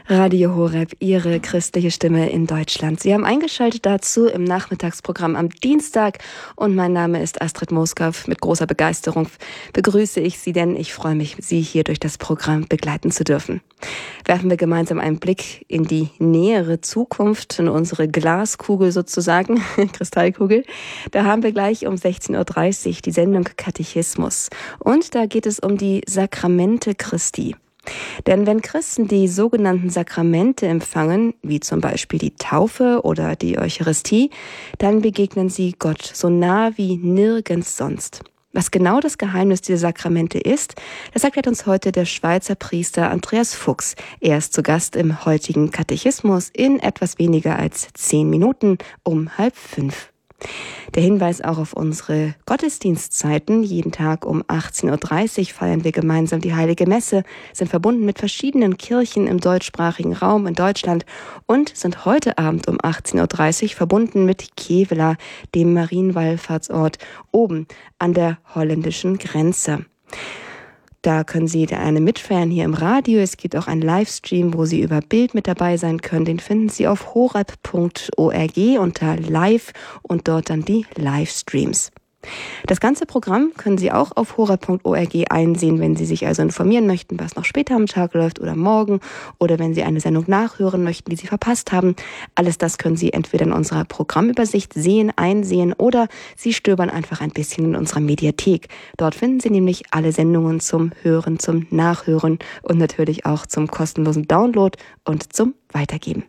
Radio Horeb, Ihre christliche Stimme in Deutschland. Sie haben eingeschaltet dazu im Nachmittagsprogramm am Dienstag und mein Name ist Astrid Moskow. Mit großer Begeisterung begrüße ich Sie, denn ich freue mich, Sie hier durch das Programm begleiten zu dürfen. Werfen wir gemeinsam einen Blick in die nähere Zukunft, in unsere Glaskugel sozusagen, Kristallkugel. Da haben wir gleich um 16.30 Uhr die Sendung Katechismus und da geht es um die Sakramente Christi. Denn wenn Christen die sogenannten Sakramente empfangen, wie zum Beispiel die Taufe oder die Eucharistie, dann begegnen sie Gott so nah wie nirgends sonst. Was genau das Geheimnis dieser Sakramente ist, das erklärt uns heute der Schweizer Priester Andreas Fuchs. Er ist zu Gast im heutigen Katechismus in etwas weniger als 10 Minuten um 4:30. Der Hinweis auch auf unsere Gottesdienstzeiten. Jeden Tag um 18.30 Uhr feiern wir gemeinsam die Heilige Messe, sind verbunden mit verschiedenen Kirchen im deutschsprachigen Raum in Deutschland und sind heute Abend um 18.30 Uhr verbunden mit Kevela, dem Marienwallfahrtsort oben an der holländischen Grenze. Da können Sie eine mitfeiern hier im Radio. Es gibt auch einen Livestream, wo Sie über Bild mit dabei sein können. Den finden Sie auf horeb.org unter Live und dort dann die Livestreams. Das ganze Programm können Sie auch auf horeb.org einsehen, wenn Sie sich also informieren möchten, was noch später am Tag läuft oder morgen oder wenn Sie eine Sendung nachhören möchten, die Sie verpasst haben. Alles das können Sie entweder in unserer Programmübersicht sehen, einsehen oder Sie stöbern einfach ein bisschen in unserer Mediathek. Dort finden Sie nämlich alle Sendungen zum Hören, zum Nachhören und natürlich auch zum kostenlosen Download und zum Weitergeben.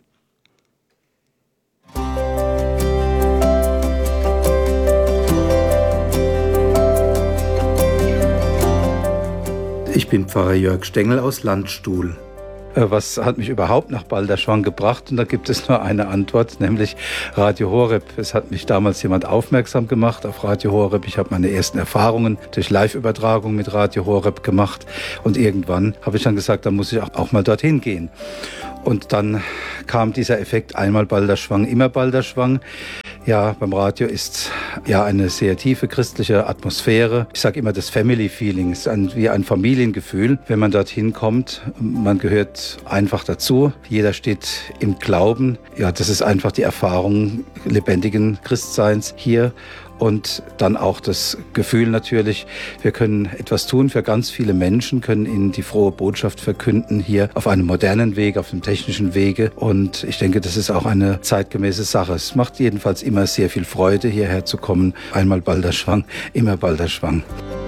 Ich bin Pfarrer Jörg Stengel aus Landstuhl. Was hat mich überhaupt nach Balderschwang gebracht? Und da gibt es nur eine Antwort, nämlich Radio Horeb. Es hat mich damals jemand aufmerksam gemacht auf Radio Horeb. Ich habe meine ersten Erfahrungen durch Live-Übertragung mit Radio Horeb gemacht. Und irgendwann habe ich dann gesagt, da muss ich auch mal dorthin gehen. Und dann kam dieser Effekt, einmal Balderschwang, immer Balderschwang. Ja, beim Radio ist ja eine sehr tiefe christliche Atmosphäre. Ich sage immer das Family Feeling, ist wie ein Familiengefühl, wenn man dorthin kommt. Man gehört einfach dazu. Jeder steht im Glauben. Ja, das ist einfach die Erfahrung lebendigen Christseins hier. Und dann auch das Gefühl natürlich, wir können etwas tun für ganz viele Menschen, können ihnen die frohe Botschaft verkünden hier auf einem modernen Weg, auf einem technischen Wege. Und ich denke, das ist auch eine zeitgemäße Sache. Es macht jedenfalls immer sehr viel Freude, hierher zu kommen. Einmal Balderschwang, immer Balderschwang.